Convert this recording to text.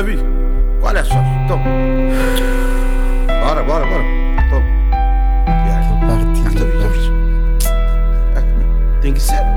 Davi, olha só. Então. Bora. Então. E aí? Tem que ser.